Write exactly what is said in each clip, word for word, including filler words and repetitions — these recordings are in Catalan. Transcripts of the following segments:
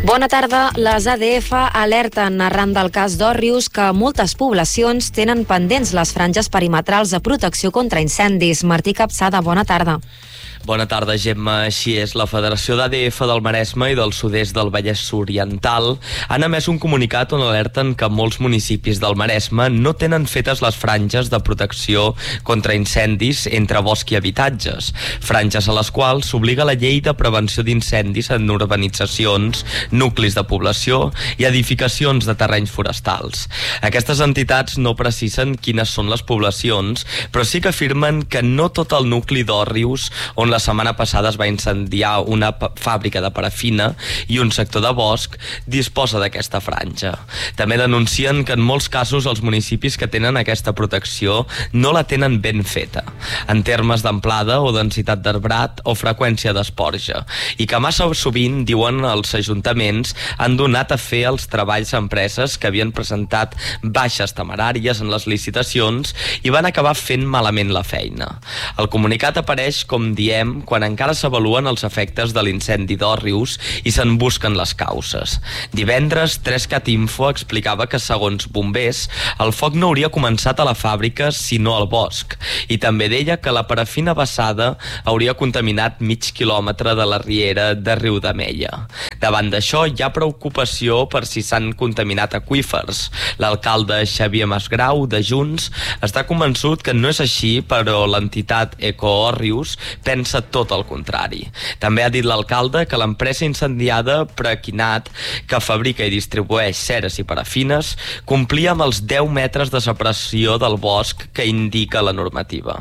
Bona tarda. Les A D F alerten arran del cas d'Òrrius que moltes poblacions tenen pendents les franges perimetrals de protecció contra incendis. Martí Capçada, bona tarda. Bona tarda, Gemma. Així és, la Federació d'A D F del Maresme i del sud-est del Vallès Oriental han emès un comunicat on alerten que molts municipis del Maresme no tenen fetes les franges de protecció contra incendis entre bosc i habitatges, franges a les quals s'obliga la llei de prevenció d'incendis en urbanitzacions, nuclis de població i edificacions de terrenys forestals. Aquestes entitats no precisen quines són les poblacions, però sí que afirmen que no tot el nucli d'Òrrius, on la setmana passada es va incendiar una fàbrica de parafina i un sector de bosc, disposa d'aquesta franja. També denuncien que en molts casos els municipis que tenen aquesta protecció no la tenen ben feta, en termes d'amplada o densitat d'arbrat o freqüència d'esporja, i que massa sovint, diuen els ajuntaments, han donat a fer els treballs a empreses que havien presentat baixes temeràries en les licitacions i van acabar fent malament la feina. El comunicat apareix, com diem, quan encara s'avaluen els efectes de l'incendi d'Òrrius i se'n busquen les causes. Divendres, tres cat info explicava que, segons bombers, el foc no hauria començat a la fàbrica sinó al bosc, i també deia que la parafina vessada hauria contaminat mig quilòmetre de la riera de Riudemeia. Davant d'això hi ha preocupació per si s'han contaminat aqüífers. L'alcalde Xavier Masgrau, de Junts, està convençut que no és així, però l'entitat Ecoòrrius pensa tot el contrari. També ha dit l'alcalde que l'empresa incendiada Prequinat, que fabrica i distribueix ceres i parafines, complia amb els deu metres de separació del bosc que indica la normativa.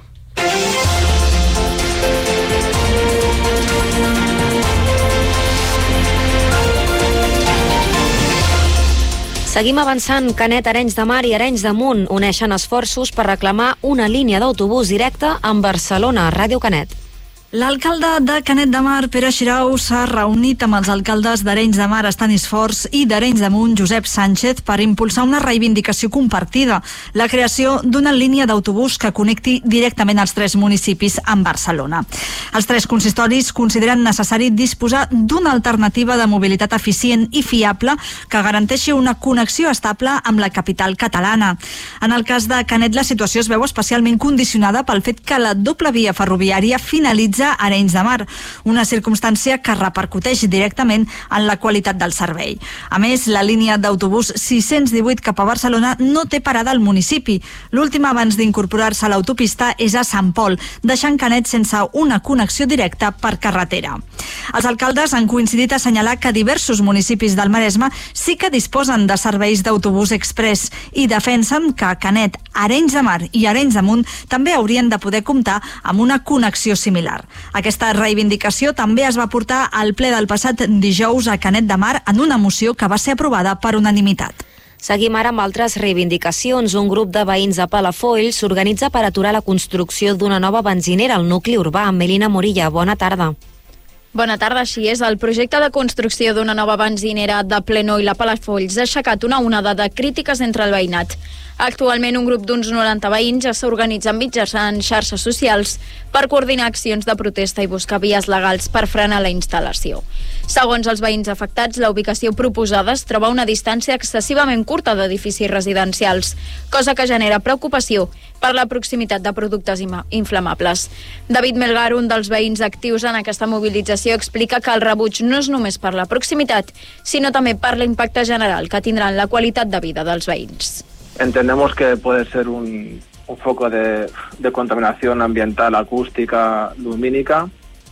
Seguim avançant. Canet, Arenys de Mar i Arenys de Munt uneixen esforços per reclamar una línia d'autobús directe amb Barcelona. Ràdio Canet. L'alcalde de Canet de Mar, Pere Xirau, s'ha reunit amb els alcaldes d'Arenys de Mar, Estanis Forts, i d'Arenys de Munt, Josep Sánchez, per impulsar una reivindicació compartida, la creació d'una línia d'autobús que connecti directament els tres municipis amb Barcelona. Els tres consistoris consideren necessari disposar d'una alternativa de mobilitat eficient i fiable que garanteixi una connexió estable amb la capital catalana. En el cas de Canet, la situació es veu especialment condicionada pel fet que la doble via ferroviària finalitza a Arenys de Mar, una circumstància que repercuteix directament en la qualitat del servei. A més, la línia d'autobús sis-cents divuit cap a Barcelona no té parada al municipi. L'última abans d'incorporar-se a l'autopista és a Sant Pol, deixant Canet sense una connexió directa per carretera. Els alcaldes han coincidit a assenyalar que diversos municipis del Maresme sí que disposen de serveis d'autobús express i defensen que Canet, Arenys de Mar i Arenys de Munt també haurien de poder comptar amb una connexió similar. Aquesta reivindicació també es va portar al ple del passat dijous a Canet de Mar en una moció que va ser aprovada per unanimitat. Seguim ara amb altres reivindicacions. Un grup de veïns a Palafolls s'organitza per aturar la construcció d'una nova benzinera al nucli urbà. Melina Morilla, bona tarda. Bona tarda, així és. El projecte de construcció d'una nova benzinera de Plenó i la Palafolls ha aixecat una onada de crítiques entre el veïnat. Actualment, un grup d'uns noranta veïns ja s'organitza mitjançant xarxes socials per coordinar accions de protesta i buscar vies legals per frenar la instal·lació. Segons els veïns afectats, la ubicació proposada es troba a una distància excessivament curta d'edificis residencials, cosa que genera preocupació per la proximitat de productes inflamables. David Melgar, un dels veïns actius en aquesta mobilització, explica que el rebuig no és només per la proximitat, sinó també per l'impacte general que tindrà en la qualitat de vida dels veïns. Entendemos que puede ser un, un foco de, de contaminación ambiental, acústica, lumínica.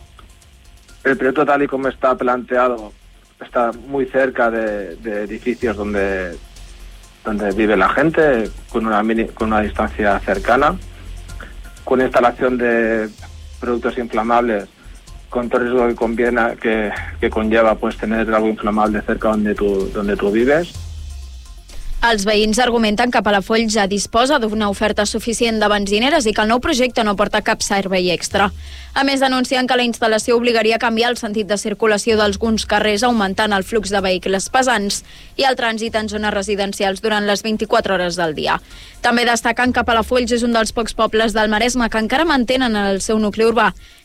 El proyecto, tal y como está planteado, está muy cerca de, de edificios donde, donde vive la gente, con una, mini, con una distancia cercana, con instalación de productos inflamables, con todo el riesgo que, conviene, que, que conlleva pues, tener algo inflamable cerca donde tú, donde tú vives. Els veïns argumenten que Palafolls ja disposa d'una oferta suficient de benzineres i que el nou projecte no porta cap servei extra. A més, denuncien que la instal·lació obligaria a canviar el sentit de circulació d'alguns carrers, augmentant el flux de vehicles pesants i el trànsit en zones residencials durant les vint-i-quatre hores del dia. També destaquen que Palafolls és un dels pocs pobles del Maresme que encara mantenen el seu nucli urbà,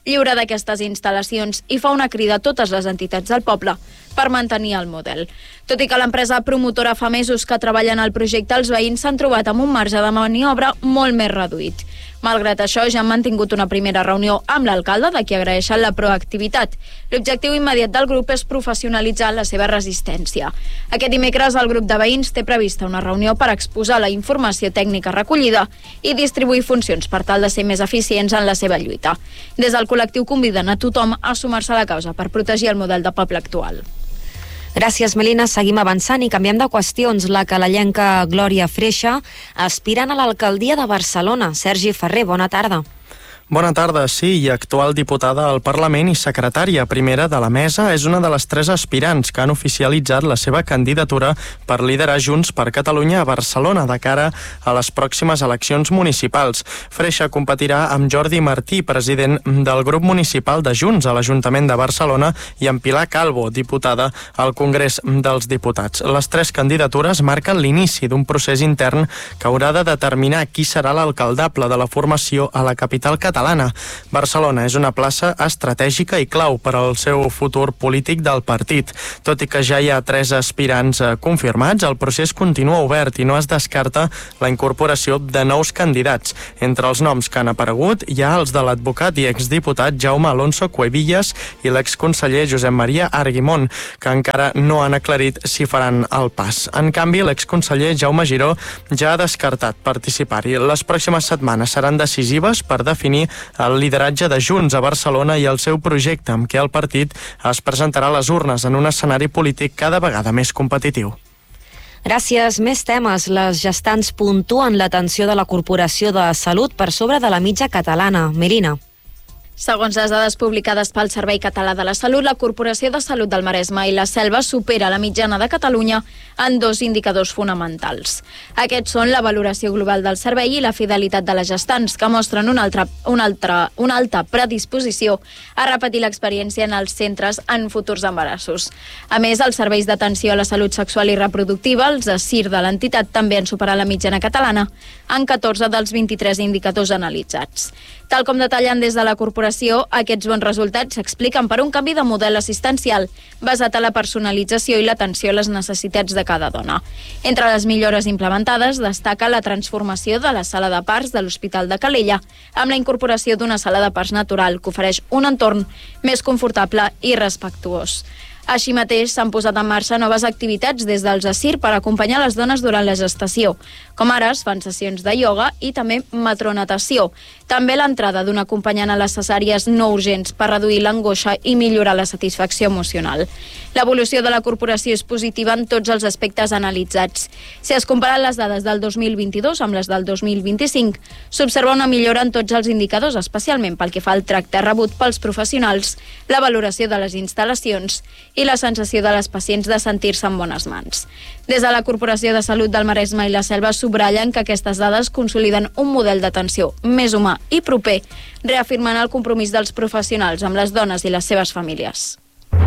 lliure d'aquestes instal·lacions i fa una crida a totes les entitats del poble per mantenir el model. Tot i que l'empresa promotora fa mesos que treballa en el projecte, els veïns s'han trobat amb un marge de maniobra molt més reduït. Malgrat això, ja han mantingut una primera reunió amb l'alcalde, de qui agraeixen la proactivitat. L'objectiu immediat del grup és professionalitzar la seva resistència. Aquest dimecres, el grup de veïns té prevista una reunió per exposar la informació tècnica recollida i distribuir funcions per tal de ser més eficients en la seva lluita. Des del col·lectiu conviden a tothom a sumar-se a la causa per protegir el model de poble actual. Gràcies, Melina. Seguim avançant i canviem de qüestions. La calellenca Glòria Freixa, aspirant a l'alcaldia de Barcelona. Sergi Ferrer, bona tarda. Bona tarda, sí, i actual diputada al Parlament i secretària primera de la mesa, és una de les tres aspirants que han oficialitzat la seva candidatura per liderar Junts per Catalunya a Barcelona de cara a les pròximes eleccions municipals. Freixa competirà amb Jordi Martí, president del grup municipal de Junts a l'Ajuntament de Barcelona, i amb Pilar Calvo, diputada al Congrés dels Diputats. Les tres candidatures marquen l'inici d'un procés intern que haurà de determinar qui serà l'alcaldable de la formació a la capital catalana. Barcelona és una plaça estratègica i clau per al seu futur polític del partit. Tot i que ja hi ha tres aspirants confirmats, el procés continua obert i no es descarta la incorporació de nous candidats. Entre els noms que han aparegut hi ha els de l'advocat i exdiputat Jaume Alonso Cuevillas i l'exconseller Josep Maria Arguimon, que encara no han aclarit si faran el pas. En canvi, l'exconseller Jaume Giró ja ha descartat participar-hi. Les pròximes setmanes seran decisives per definir el lideratge de Junts a Barcelona i el seu projecte, amb què el partit es presentarà a les urnes en un escenari polític cada vegada més competitiu. Gràcies. Més temes. Les gestants puntuen l'atenció de la Corporació de Salut per sobre de la mitja catalana. Melina. Segons les dades publicades pel Servei Català de la Salut, la Corporació de Salut del Maresme i la Selva supera la mitjana de Catalunya en dos indicadors fonamentals. Aquests són la valoració global del servei i la fidelitat de les gestants, que mostren una altra, una altra, una alta predisposició a repetir l'experiència en els centres en futurs embarassos. A més, els serveis d'atenció a la salut sexual i reproductiva, els A S I R de l'entitat, també han superat la mitjana catalana en catorze dels vint-i-tres indicadors analitzats. Tal com detallen des de la corporació, aquests bons resultats s'expliquen per un canvi de model assistencial basat a la personalització i l'atenció a les necessitats de cada dona. Entre les millores implementades destaca la transformació de la sala de parts de l'Hospital de Calella amb la incorporació d'una sala de parts natural que ofereix un entorn més confortable i respectuós. Així mateix, s'han posat en marxa noves activitats des dels A S I R per acompanyar les dones durant la gestació, com ara es fan sessions de ioga i també matronatació. També l'entrada d'un acompanyant a les cesàries no urgents per reduir l'angoixa i millorar la satisfacció emocional. L'evolució de la corporació és positiva en tots els aspectes analitzats. Si es comparen les dades del dos mil vint-i-dos amb les del dos mil vint-i-cinc, s'observa una millora en tots els indicadors, especialment pel que fa al tracte rebut pels professionals, la valoració de les instal·lacions i la sensació de les pacients de sentir-se en bones mans. Des de la Corporació de Salut del Maresme i la Selva subratllen que aquestes dades consoliden un model d'atenció més humà i proper, reafirmant el compromís dels professionals amb les dones i les seves famílies.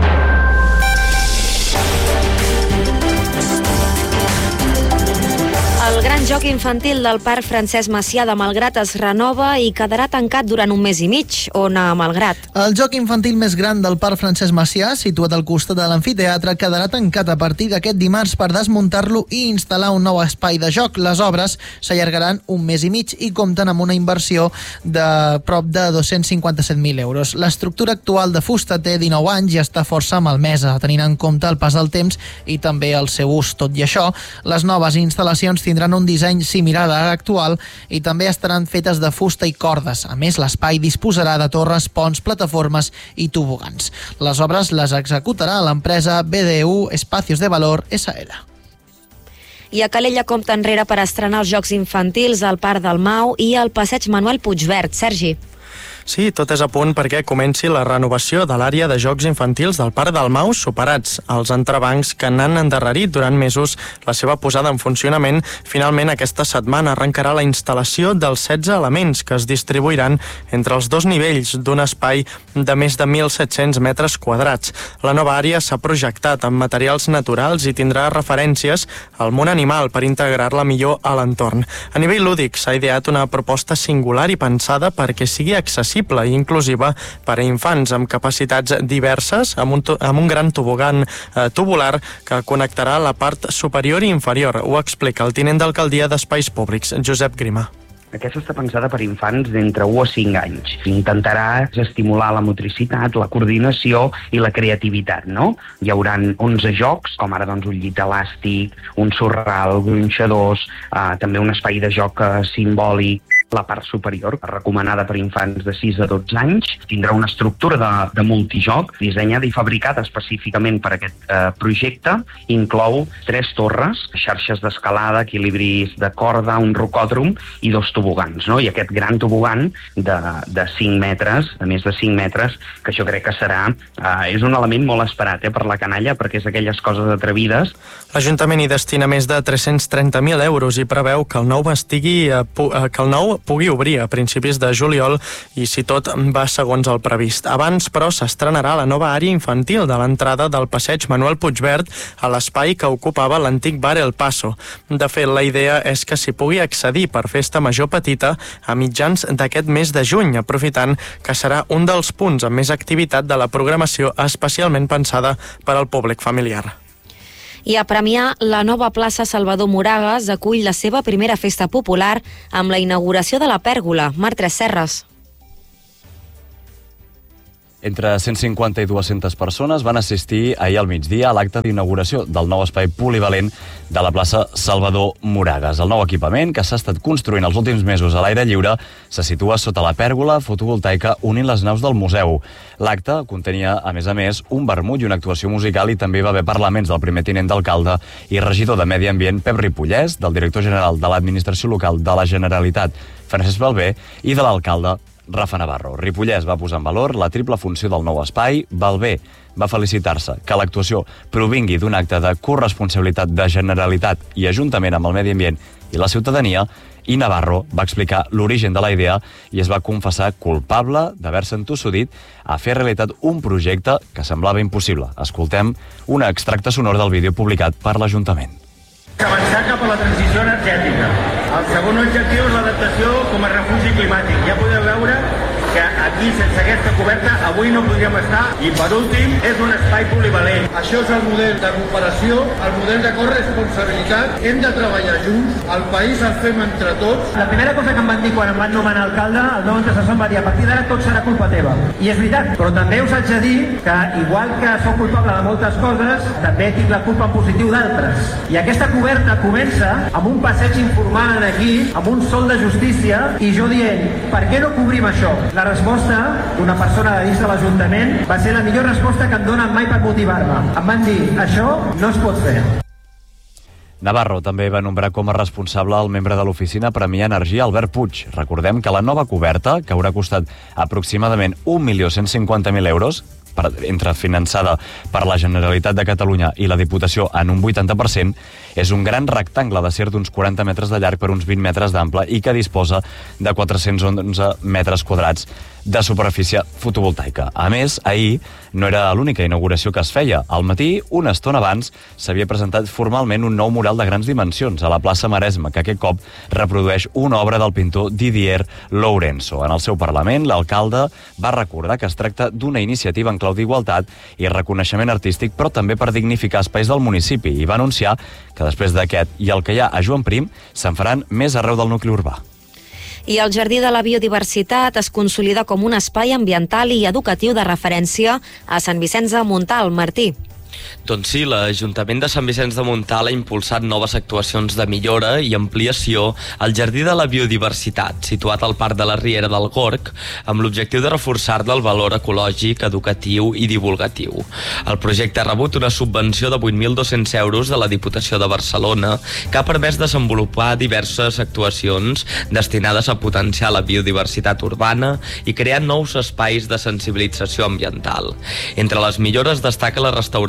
El gran joc infantil del Parc Francesc Macià de Malgrat es renova i quedarà tancat durant un mes i mig. On a Malgrat? El joc infantil més gran del Parc Francesc Macià, situat al costat de l'amfiteatre, quedarà tancat a partir d'aquest dimarts per desmuntar-lo i instal·lar un nou espai de joc. Les obres s'allargaran un mes i mig i compten amb una inversió de prop de dos-cents cinquanta-set mil euros. L'estructura actual de fusta té dinou anys i està força malmesa, tenint en compte el pas del temps i també el seu ús. Tot i això, les noves instal·lacions tindran un disseny similar a l'actual i també estaran fetes de fusta i cordes. A més, l'espai disposarà de torres, ponts, plataformes i tobogans. Les obres les executarà l'empresa B D U Espacios de Valor S L. I a Calella compta enrere per estrenar els Jocs Infantils al Parc del Mau i al Passeig Manuel Puigverd. Sergi. Sí, tot és a punt perquè comenci la renovació de l'àrea de jocs infantils del Parc del Mau, superats els entrebancs que n'han endarrerit durant mesos la seva posada en funcionament. Finalment, aquesta setmana arrencarà la instal·lació dels setze elements que es distribuiran entre els dos nivells d'un espai de més de mil set-cents metres quadrats. La nova àrea s'ha projectat amb materials naturals i tindrà referències al món animal per integrar-la millor a l'entorn. A nivell lúdic s'ha ideat una proposta singular i pensada perquè sigui accessible accessible i inclusiva per a infants amb capacitats diverses, amb un, amb un gran tobogan eh, tubular que connectarà la part superior i inferior. Ho explica el tinent d'alcaldia d'Espais Públics, Josep Grima. Aquesta està pensada per infants d'entre u a cinc anys. Intentarà estimular la motricitat, la coordinació i la creativitat, no? Hi haurà onze jocs, com ara doncs, un llit elàstic, un sorral, gronxadors, eh, també un espai de joc eh, simbòlic. La part superior, recomanada per infants de sis a dotze anys, tindrà una estructura de, de multijoc dissenyada i fabricada específicament per aquest eh, projecte. Inclou tres torres, xarxes d'escalada, equilibris de corda, un rocòdrom i dos tobogans, no? I aquest gran tobogan de, de cinc metres, de més de cinc metres, que jo crec que serà, eh, és un element molt esperat eh, per la canalla, perquè és aquelles coses atrevides. L'Ajuntament hi destina més de tres-cents trenta mil euros i preveu que el nou estigui, eh, que el nou pugui obrir a principis de juliol i si tot va segons el previst. Abans, però, s'estrenarà la nova àrea infantil de l'entrada del passeig Manuel Puigverd a l'espai que ocupava l'antic bar El Paso. De fet, la idea és que s'hi pugui accedir per festa major petita a mitjans d'aquest mes de juny, aprofitant que serà un dels punts amb més activitat de la programació especialment pensada per al públic familiar. I a Premià, la nova plaça Salvador Moragas acull la seva primera festa popular amb la inauguració de la pèrgola. Marc Tresserres. Entre cent cinquanta i dues-centes persones van assistir ahir al migdia a l'acte d'inauguració del nou espai polivalent de la plaça Salvador Moragas. El nou equipament, que s'ha estat construint els últims mesos a l'aire lliure, se situa sota la pèrgola fotovoltaica unint les naus del museu. L'acte contenia, a més a més, un vermut i una actuació musical i també va haver parlaments del primer tinent d'alcalde i regidor de Medi Ambient, Pep Ripollès, del director general de l'Administració Local de la Generalitat, Francesc Balbé, i de l'alcalde Rafa Navarro. Ripollès va posar en valor la triple funció del nou espai. Balbé va felicitar-se que l'actuació provingui d'un acte de corresponsabilitat de Generalitat i Ajuntament amb el Medi Ambient i la ciutadania, i Navarro va explicar l'origen de la idea i es va confessar culpable d'haver-se entossudit a fer realitat un projecte que semblava impossible. Escoltem un extracte sonor del vídeo publicat per l'Ajuntament. Avançar cap a la transició energètica. El segon objectiu és l'adaptació com a refugi climàtic. Ja podeu veure que aquí, sense aquesta coberta, avui no podríem estar. I, per últim, és un espai polivalent. Això és el model de cooperació, el model de corresponsabilitat. Hem de treballar junts, el país el fem entre tots. La primera cosa que em van dir quan em van nomenar alcalde, el nou antecessor em va dir: a partir d'ara tot serà culpa teva. I és veritat, però també us haig de dir que, igual que sóc culpable de moltes coses, també tinc la culpa en positiu d'altres. I aquesta coberta comença amb un passeig informant aquí, amb un sol de justícia, i jo dient: per què no cobrim això? La resposta d'una persona de dins de l'Ajuntament va ser la millor resposta que em donen mai per motivar-me. Em van dir: això no es pot fer. Navarro també va nombrar com a responsable el membre de l'oficina Premià Energia, Albert Puig. Recordem que la nova coberta, que haurà costat aproximadament un milió cent cinquanta mil euros, per, entre finançada per la Generalitat de Catalunya i la Diputació en un vuitanta per cent, és un gran rectangle d'acer d'uns quaranta metres de llarg per uns vint metres d'ample i que disposa de quatre-cents onze metres quadrats de superfície fotovoltaica. A més, ahir no era l'única inauguració que es feia. Al matí, una estona abans, s'havia presentat formalment un nou mural de grans dimensions a la plaça Maresme, que aquest cop reprodueix una obra del pintor Didier Lourenço. En el seu Parlament, l'alcalde va recordar que es tracta d'una iniciativa en clau d'igualtat i reconeixement artístic, però també per dignificar espais del municipi, i va anunciar que després d'aquest i el que hi ha a Joan Prim se'n faran més arreu del nucli urbà. I el Jardí de la Biodiversitat es consolida com un espai ambiental i educatiu de referència a Sant Vicenç de Montalt. Martí. Doncs sí, l'Ajuntament de Sant Vicenç de Montalt ha impulsat noves actuacions de millora i ampliació al Jardí de la Biodiversitat, situat al Parc de la Riera del Gorg, amb l'objectiu de reforçar-ne el valor ecològic, educatiu i divulgatiu. El projecte ha rebut una subvenció de vuit mil dos-cents euros de la Diputació de Barcelona, que ha permès desenvolupar diverses actuacions destinades a potenciar la biodiversitat urbana i crear nous espais de sensibilització ambiental. Entre les millores destaca la restauració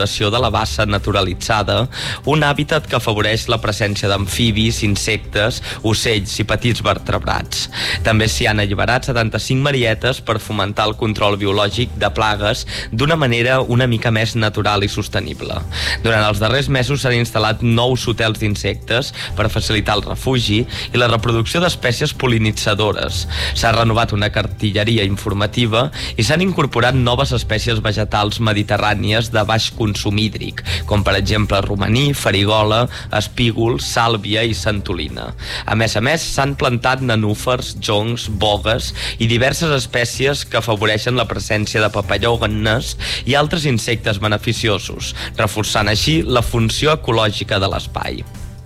vegetació de la bassa naturalitzada, un hàbitat que afavoreix la presència d'amfibis, insectes, ocells i petits vertebrats. També s'hi han alliberat setanta-cinc marietes per fomentar el control biològic de plagues d'una manera una mica més natural i sostenible. Durant els darrers mesos s'han instal·lat nous hotels d'insectes per facilitar el refugi i la reproducció d'espècies pol·linitzadores. S'ha renovat una cartilleria informativa i s'han incorporat noves espècies vegetals mediterrànies de baix consum hídric, com per exemple romaní, farigola, espígol, sàlvia i santolina. A més a més, s'han plantat nenúfars, joncs, bogues i diverses espècies que afavoreixen la presència de papallones i altres insectes beneficiosos, reforçant així la funció ecològica de l'espai.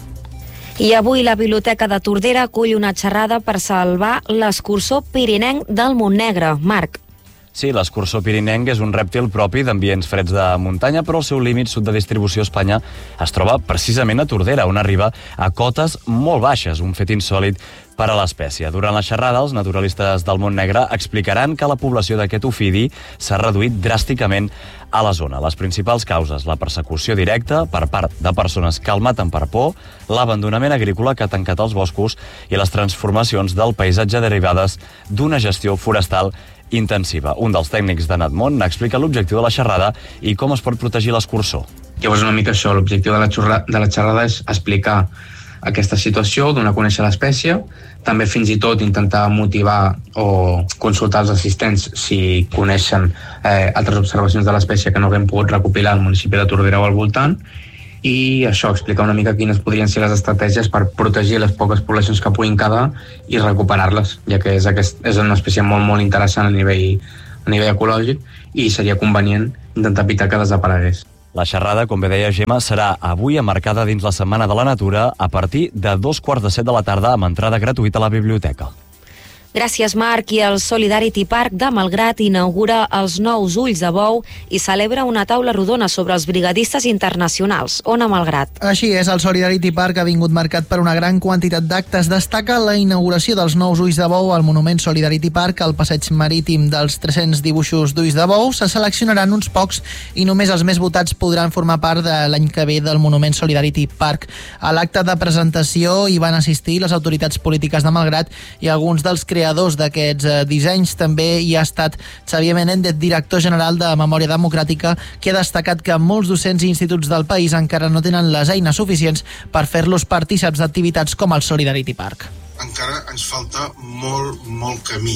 I avui la Biblioteca de Tordera acull una xerrada per salvar l'escurçó pirinenc del Montnegre. Marc. Sí, l'escurçó pirinenc és un rèptil propi d'ambients freds de muntanya, però el seu límit sud de distribució a Espanya es troba precisament a Tordera, on arriba a cotes molt baixes, un fet insòlit per a l'espècie. Durant la xerrada, els naturalistes del Montnegre explicaran que la població d'aquest ofidi s'ha reduït dràsticament a la zona. Les principals causes: la persecució directa per part de persones que el maten per por, l'abandonament agrícola que ha tancat els boscos i les transformacions del paisatge derivades d'una gestió forestal intensiva. Un dels tècnics de Natmont explica l'objectiu de la xerrada i com es pot protegir l'escurçó. Llavors, una mica això, l'objectiu de la xerrada, de la xerrada és explicar aquesta situació, donar a conèixer l'espècie, també fins i tot intentar motivar o consultar els assistents si coneixen eh, altres observacions de l'espècie que no haguem pogut recopilar al municipi de Tordera o al voltant, i això, explicar una mica quines podrien ser les estratègies per protegir les poques poblacions que puguin quedar i recuperar-les, ja que és, aquest, és una espècie molt, molt interessant a nivell, a nivell ecològic i seria convenient intentar evitar que desaparegués. La xerrada, com bé deia Gemma, serà avui emmarcada dins la Setmana de la Natura a partir de dos quarts de set de la tarda amb entrada gratuïta a la biblioteca. Gràcies, Marc. I el Solidarity Park de Malgrat inaugura els nous ulls de bou i celebra una taula rodona sobre els brigadistes internacionals. On a Malgrat? Així és, el Solidarity Park ha vingut marcat per una gran quantitat d'actes. Destaca la inauguració dels nous ulls de bou al monument Solidarity Park, al passeig marítim dels tres-cents dibuixos d'ulls de bou. Se seleccionaran uns pocs i només els més votats podran formar part de l'any que ve del monument Solidarity Park. A l'acte de presentació hi van assistir les autoritats polítiques de Malgrat i alguns dels creadors creadors d'aquests eh, dissenys. També hi ha estat Xavier Menéndez, director general de Memòria Democràtica, que ha destacat que molts docents i instituts del país encara no tenen les eines suficients per fer-los partícips d'activitats com el Solidarity Park. Encara ens falta molt, molt camí.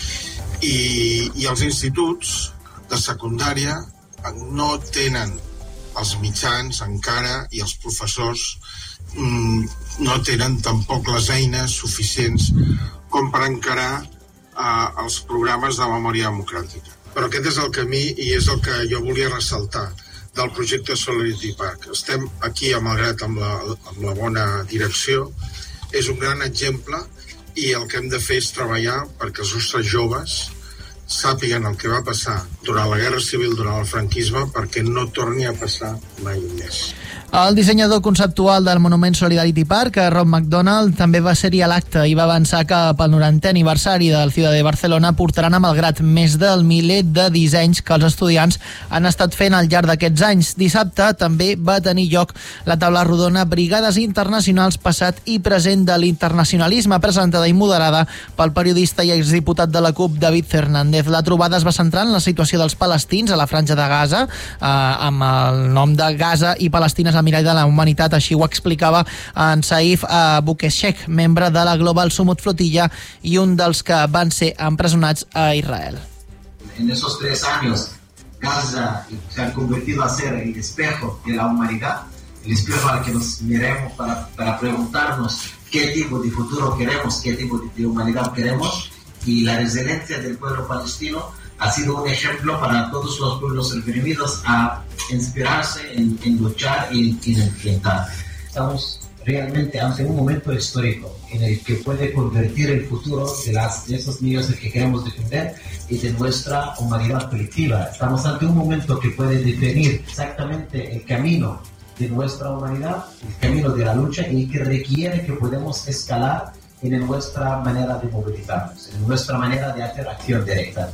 I, i els instituts de secundària no tenen els mitjans encara i els professors mm, no tenen tampoc les eines suficients com per encarar eh, els programes de memòria democràtica. Però aquest és el camí i és el que jo volia ressaltar del projecte Solidarity Park. Estem aquí a Malgrat amb la, amb la bona direcció. És un gran exemple i el que hem de fer és treballar perquè els nostres joves sàpiguen el que va passar durant la Guerra Civil, durant el franquisme, perquè no torni a passar mai més. El dissenyador conceptual del monument Solidarity Park, Rob McDonald, també va ser-hi a l'acte i va avançar que pel norantè aniversari del Ciutat de Barcelona portaran a Malgrat més del miler de dissenys que els estudiants han estat fent al llarg d'aquests anys. Dissabte també va tenir lloc la taula rodona Brigades Internacionals passat i present de l'internacionalisme, presentada i moderada pel periodista i exdiputat de la CUP, David Fernández. La trobada es va centrar en la situació dels palestins a la Franja de Gaza, eh, amb el nom de Gaza i Palestines al mirall de la humanitat. Així ho explicava en Saif Bukeshek, membre de la Global Summit Flotilla i un dels que van ser empresonats a Israel. En esos tres años, Gaza se ha convertido a ser el espejo de la humanidad, el espejo al que nos miremos para, para preguntarnos qué tipo de futuro queremos, qué tipo de humanidad queremos, y la resiliencia del pueblo palestino ha sido un ejemplo para todos los pueblos reprimidos a inspirarse en, en luchar y en enfrentar. Estamos realmente ante un momento histórico en el que puede convertir el futuro de, las, de esos niños que queremos defender y de nuestra humanidad colectiva. Estamos ante un momento que puede definir exactamente el camino de nuestra humanidad, el camino de la lucha, y que requiere que podamos escalar en nuestra manera de movilizarnos, en nuestra manera de hacer acción directa.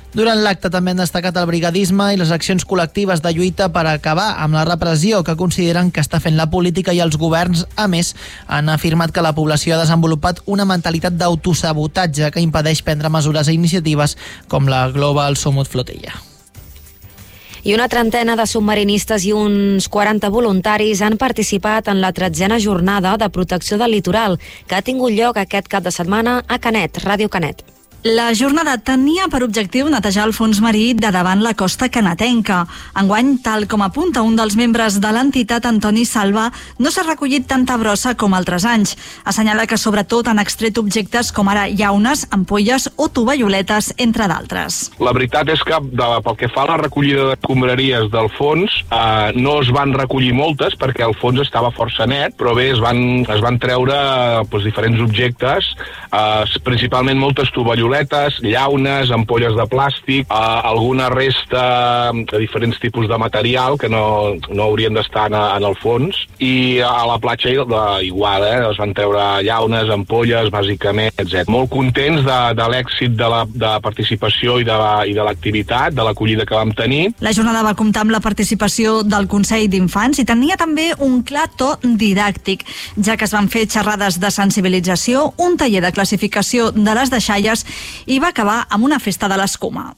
Durant l'acte també han destacat el brigadisme i les accions col·lectives de lluita per acabar amb la repressió que consideren que està fent la política i els governs. A més, han afirmat que la població ha desenvolupat una mentalitat d'autosabotatge que impedeix prendre mesures i iniciatives com la Global Summit Flotilla. I una trentena de submarinistes i uns quaranta voluntaris han participat en la tretzena jornada de protecció del litoral, que ha tingut lloc aquest cap de setmana a Canet, Ràdio Canet. La jornada tenia per objectiu netejar el fons marí de davant la costa canatenca. Enguany, tal com apunta un dels membres de l'entitat, Antoni Salva, no s'ha recollit tanta brossa com altres anys. Assenyala que sobretot han extret objectes com ara llaunes, ampolles o tovalloletes, entre d'altres. La veritat és que de, pel que fa a la recollida de escombraries del fons, eh, no es van recollir moltes perquè el fons estava força net, però bé, es van, es van treure doncs, diferents objectes, eh, principalment moltes tovalloletes, llaunes, ampolles de plàstic, eh, alguna resta de diferents tipus de material que no, no haurien d'estar en, en el fons, i a la platja de, igual, eh, es van treure llaunes, ampolles, bàsicament, etcètera. Molt contents de, de l'èxit de la de participació i de, la, i de l'activitat, de l'acollida que vam tenir. La jornada va comptar amb la participació del Consell d'Infants i tenia també un clar to didàctic, ja que es van fer xerrades de sensibilització, un taller de classificació de les deixalles i va acabar amb una festa de l'escuma.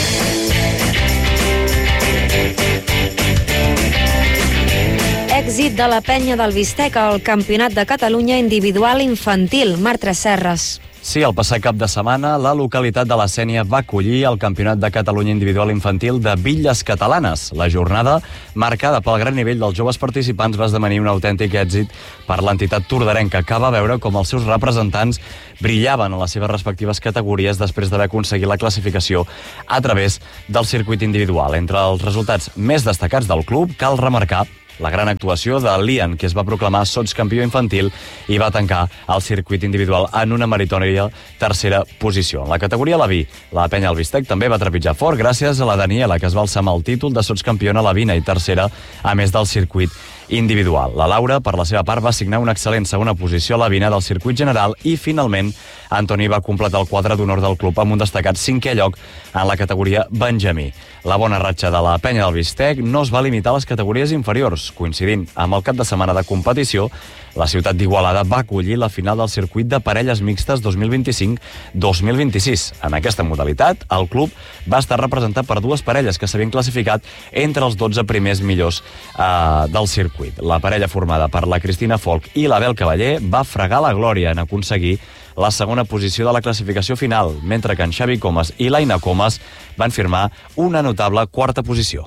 Èxit de la penya del Bistec al Campionat de Catalunya individual infantil. Marta Serres. Sí, el passat cap de setmana, la localitat de la Sénia va acollir el Campionat de Catalunya individual infantil de bitlles catalanes. La jornada, marcada pel gran nivell dels joves participants, va esdevenir un autèntic èxit per l'entitat tordarenca, que va veure com els seus representants brillaven en les seves respectives categories després d'haver aconseguit la classificació a través del circuit individual. Entre els resultats més destacats del club, cal remarcar la gran actuació de l'Ian, que es va proclamar sotscampió infantil i va tancar el circuit individual en una meritòria tercera posició. En la categoria Laví, la penya del Bistec també va trepitjar fort gràcies a la Daniela, que es va alçar amb el títol de sotscampiona lavina i tercera, a més del circuit individual. La Laura, per la seva part, va signar una excel·lent segona posició a la vina del circuit general i, finalment, Antoni va completar el quadre d'honor del club amb un destacat cinquè lloc en la categoria Benjamí. La bona ratxa de la penya del Bistec no es va limitar a les categories inferiors. Coincidint amb el cap de setmana de competició, la ciutat d'Igualada va acollir la final del circuit de parelles mixtes dos mil vint-i-cinc dos mil vint-i-sis. En aquesta modalitat, el club va estar representat per dues parelles que s'havien classificat entre els dotze primers millors eh, del circuit. La parella formada per la Cristina Folk i l'Abel Cavaller va fregar la glòria en aconseguir la segona posició de la classificació final, mentre que en Xavi Comas i l'Aina Comas van firmar una notable quarta posició.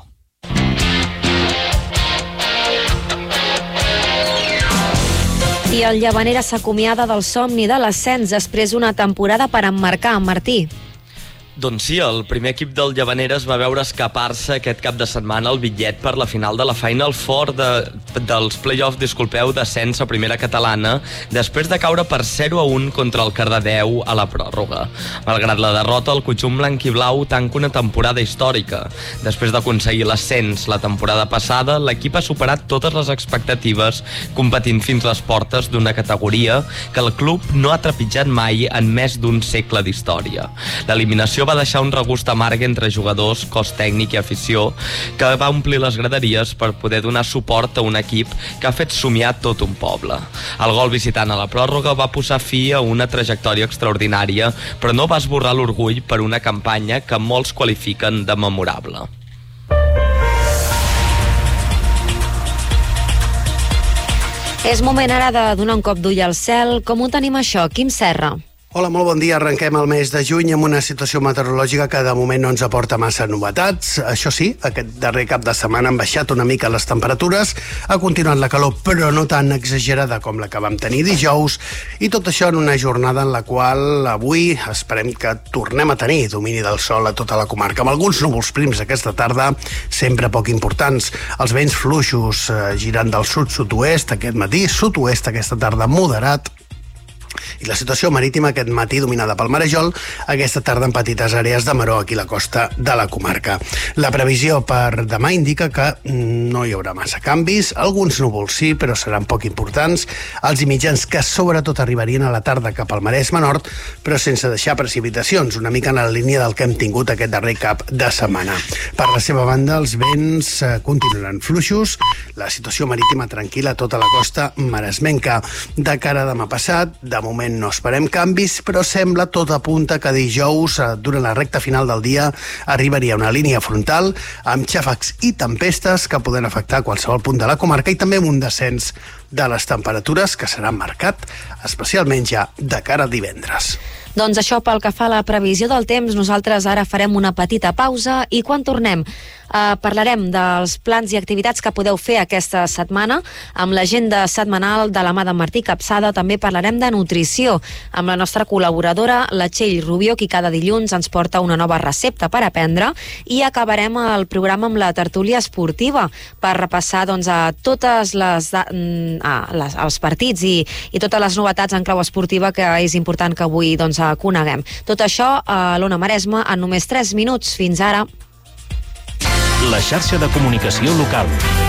I el Llavanera s'acomiada del somni de l'ascens després d'una temporada per emmarcar, Martí. Doncs sí, el primer equip del Llavaneres va veure escapar-se aquest cap de setmana el bitllet per la final de la Final Four de, dels play-offs, disculpeu, d'ascens a primera catalana, després de caure per zero a un contra el Cardedeu a la pròrroga. Malgrat la derrota, el conjunt blanc i blau tanca una temporada històrica. Després d'aconseguir l'ascens la temporada passada, l'equip ha superat totes les expectatives, competint fins les portes d'una categoria que el club no ha trepitjat mai en més d'un segle d'història. L'eliminació va deixar un regust amarg entre jugadors, cos tècnic i afició, que va omplir les graderies per poder donar suport a un equip que ha fet somiar tot un poble. El gol visitant a la pròrroga va posar fi a una trajectòria extraordinària, però no va esborrar l'orgull per una campanya que molts qualifiquen de memorable. És moment ara de donar un cop d'ull al cel. Com ho tenim això, Quim Serra? Hola, molt bon dia. Arrenquem el mes de juny amb una situació meteorològica que de moment no ens aporta massa novetats. Això sí, aquest darrer cap de setmana han baixat una mica les temperatures, ha continuat la calor, però no tan exagerada com la que vam tenir dijous, i tot això en una jornada en la qual avui esperem que tornem a tenir domini del sol a tota la comarca, amb alguns núvols prims aquesta tarda, sempre poc importants. Els vents fluixos eh, girant del sud-sud-oest aquest matí, sud-oest aquesta tarda moderat, I la situació marítima aquest matí dominada pel marejol, aquesta tarda en petites àrees de maró aquí a la costa de la comarca. La previsió per demà indica que no hi haurà massa canvis, alguns núvols sí, però seran poc importants, els i mitjans que sobretot arribarien a la tarda cap al Maresme Nord, però sense deixar precipitacions, una mica en la línia del que hem tingut aquest darrer cap de setmana. Per la seva banda, els vents continuaran fluixos, la situació marítima tranquil·la a tota la costa maresmenca. De cara a demà passat, de moment no esperem canvis, però sembla tot apunta que dijous, durant la recta final del dia, arribaria una línia frontal amb xàfecs i tempestes que poden afectar qualsevol punt de la comarca i també amb un descens de les temperatures que serà marcat, especialment ja de cara a divendres. Doncs això pel que fa a la previsió del temps, nosaltres ara farem una petita pausa i quan tornem eh, parlarem dels plans i activitats que podeu fer aquesta setmana amb l'agenda setmanal de la mà de Martí Capçada. També parlarem de nutrició amb la nostra col·laboradora, la Txell Rubió, qui cada dilluns ens porta una nova recepta per aprendre, i acabarem el programa amb la tertúlia esportiva per repassar doncs, a totes les, a, les els partits i, i totes les novetats en clau esportiva que és important que avui doncs, coneguem. Tot això a l'Ona Maresme en només tres minuts. Fins ara. La xarxa de comunicació local.